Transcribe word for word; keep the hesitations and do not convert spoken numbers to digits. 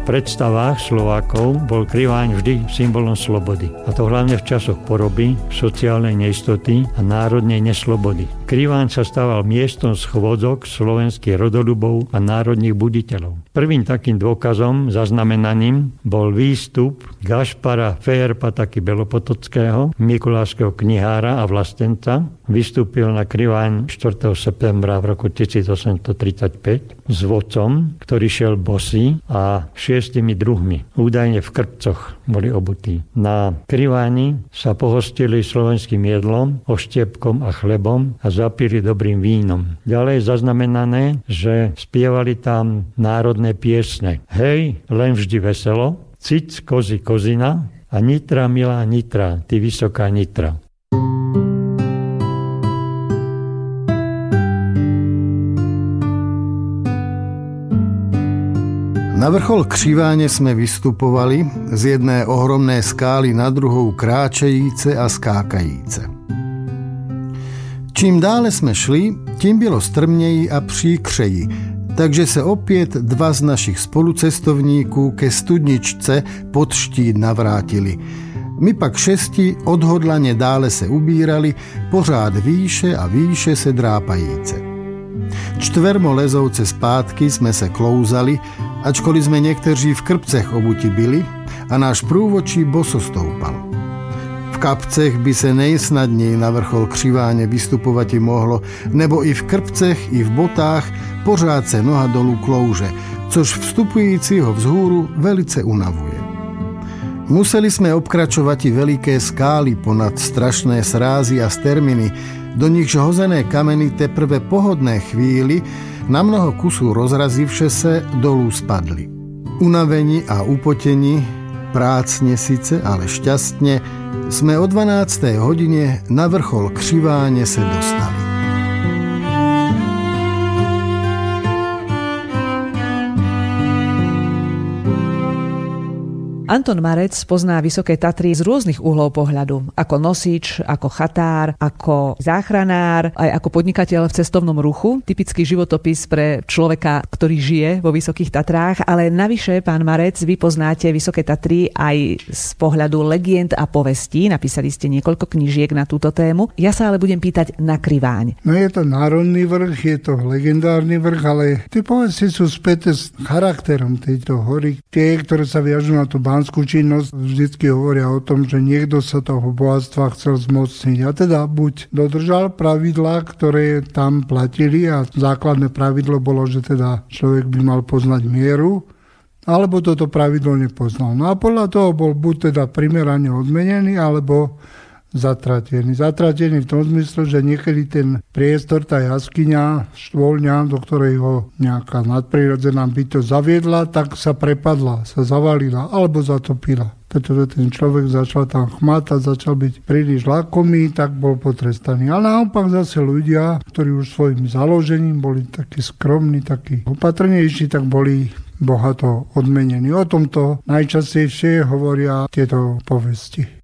predstavách Slovákov bol Kriváň vždy symbolom slobody. A to hlavne v časoch poroby, sociálnej neistoty a národnej neslobody. Kriváň sa stával miestom schôdzok slovenských rodolubov a národných buditeľov. Prvým takým dôkazom, zaznamenaním, bol výstup Gašpara Fejerpataky Belopotockého, mikulášskeho knihára a vlastenca. Vystúpil na Kriváň štvrtého septembra v roku tisícosemstotridsaťpäť s vodcom, ktorý šiel bosý a šiestimi druhmi. Údajne v krpcoch boli obutí. Na Kriváni sa pohostili slovenským jedlom, oštiepkom a chlebom a zapili dobrým vínom. Ďalej je zaznamenané, že spievali tam národné piesne. Hej, len vždy veselo, cic, kozy, kozina a Nitra, milá Nitra, ty vysoká Nitra. Na vrchol Kriváne sme vystupovali z jedné ohromné skály na druhou kráčajíce a skákajíce. Čím dále jsme šli, tím bylo strmněji a příkřeji, takže se opět dva z našich spolucestovníků ke studničce pod štít navrátili. My pak šesti odhodlaně dále se ubírali, pořád výše a výše se drápajíce. Čtvermo lezouce zpátky jsme se klouzali, ačkoliv jsme někteří v krpcech obuti byli a náš průvodčí boso stoupal. V kapcech by se nejsnadněji na vrchol Kriváně vystupovat i mohlo, nebo i v krpcech, i v botách pořád se noha dolů klouže, což vstupujícího vzhůru velice unavuje. Museli jsme obkračovat i veliké skály ponad strašné srázy a sterminy, do nichž hozené kameny teprve po hodné chvíli na mnoho kusů rozrazivše se dolů spadli. Unavení a upotení, prácně sice, ale šťastně, jsme o dvanácté hodině na vrchol Kriváně se dostali. Anton Marec pozná Vysoké Tatry z rôznych uhlov pohľadu. Ako nosič, ako chatár, ako záchranár, aj ako podnikateľ v cestovnom ruchu. Typický životopis pre človeka, ktorý žije vo Vysokých Tatrách. Ale navyše, pán Marec, vy poznáte Vysoké Tatry aj z pohľadu legend a povestí. Napísali ste niekoľko knižiek na túto tému. Ja sa ale budem pýtať na Kriváň. No je to národný vrch, je to legendárny vrch, ale tie povesti sú späté s charakterom tejto hory. Tie, ktoré sa viažú na tú banskú činnosť, vždycky hovoria o tom, že niekto sa toho bohatstva chcel zmocniť. A teda buď dodržal pravidlá, ktoré tam platili, a základné pravidlo bolo, že teda človek by mal poznať mieru, alebo toto pravidlo nepoznal. No a podľa toho bol buď teda primerane odmenený, alebo zatratený. Zatratený v tom zmysle, že niekedy ten priestor, tá jaskyňa, štvoľňa, do ktorej ho nejaká nadprirodzená bytosť zaviedla, tak sa prepadla, sa zavalila alebo zatopila. Pretože ten človek začal tam chmátať, začal byť príliš lakomý, tak bol potrestaný. Ale naopak zase ľudia, ktorí už svojim založením boli takí skromní, takí opatrnejší, tak boli bohato odmenení. O tomto najčastejšie hovoria tieto povesti.